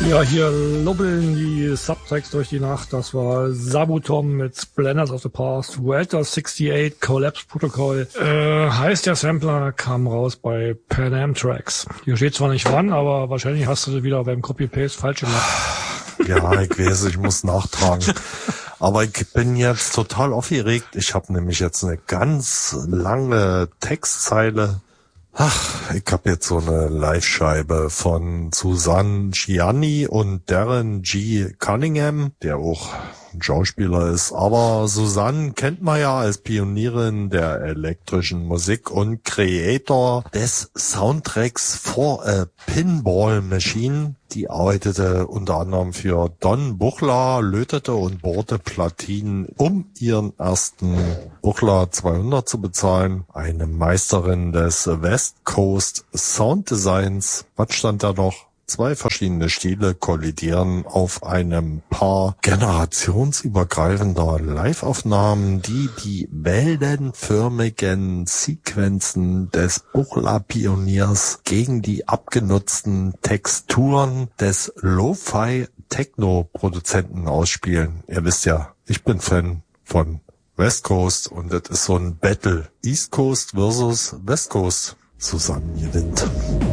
Ja, hier lubbeln die Subtracks durch die Nacht. Das war Sabutom mit Splendors of the Past, Welter 68, Collapse Protocol. Heißt der Sampler, kam raus bei Pan Am Tracks. Hier steht zwar nicht wann, aber wahrscheinlich hast du wieder beim Copy-Paste falsch gemacht. Ja, ich weiß, ich muss nachtragen. Aber ich bin jetzt total aufgeregt. Ich habe nämlich jetzt eine ganz lange Textzeile. Ich habe jetzt so eine Live-Scheibe von Susanne Ciani und Darren G. Cunningham, der auch ein Schauspieler ist. Aber Susanne kennt man ja als Pionierin der elektrischen Musik und Creator des Soundtracks for a Pinball Machine. Die arbeitete unter anderem für Don Buchla, lötete und bohrte Platinen, um ihren ersten Buchla 200 zu bezahlen. Eine Meisterin des West Coast Sound Designs. Was stand da noch? 2 verschiedene Stile kollidieren auf einem Paar generationsübergreifender Live-Aufnahmen, die wellenförmigen Sequenzen des Buchla-Pioniers gegen die abgenutzten Texturen des Lo-Fi-Techno-Produzenten ausspielen. Ihr wisst ja, ich bin Fan von West Coast und das ist so ein Battle. East Coast versus West Coast. Susanne gewinnt.